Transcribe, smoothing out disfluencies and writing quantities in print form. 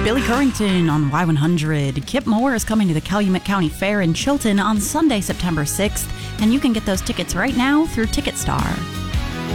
Billy Currington on Y100. Kip Moore is coming to the Calumet County Fair in Chilton on Sunday, September 6th, and you can get those tickets right now through Ticketstar.